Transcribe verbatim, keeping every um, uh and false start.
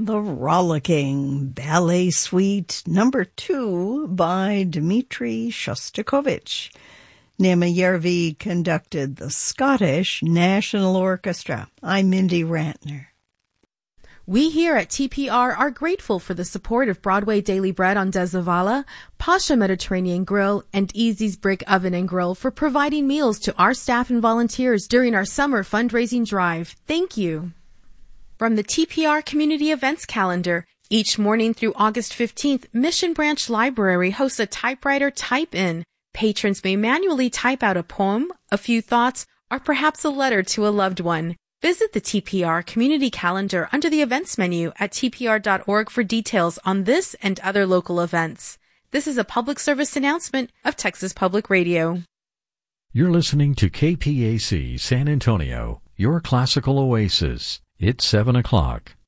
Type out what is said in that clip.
The Rollicking Ballet Suite Number Two by Dmitri Shostakovich. Nema Järvi conducted the Scottish National Orchestra. I'm Mindy Rantner. We here at T P R are grateful for the support of Broadway Daily Bread on Des Zavala, Pasha Mediterranean Grill, and Easy's Brick Oven and Grill for providing meals to our staff and volunteers during our summer fundraising drive. Thank you. From the T P R Community Events Calendar, each morning through August fifteenth, Mission Branch Library hosts a typewriter type-in. Patrons may manually type out a poem, a few thoughts, or perhaps a letter to a loved one. Visit the T P R Community Calendar under the events menu at t p r dot org for details on this and other local events. This is a public service announcement of Texas Public Radio. You're listening to K P A C San Antonio, your classical oasis. It's seven o'clock.